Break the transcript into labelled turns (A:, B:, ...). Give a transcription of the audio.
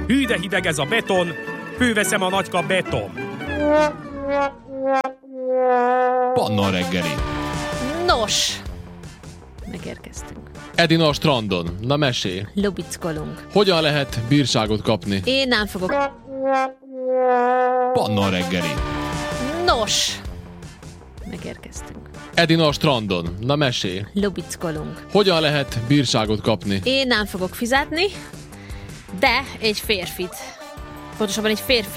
A: Hű, de hideg ez a beton, főveszem a nagyka beton.
B: Panna reggeli.
C: Nos, megérkeztünk.
B: Edina a strandon. Na mesélj.
C: Lubickolunk.
B: Hogyan lehet bírságot kapni?
C: Én nem fogok.
B: Panna reggeli.
C: Nos, megérkeztünk.
B: Edina a strandon. Na mesélj.
C: Lubickolunk.
B: Hogyan lehet bírságot kapni?
C: Én nem fogok fizetni, de egy férfit, pontosabban egy férfi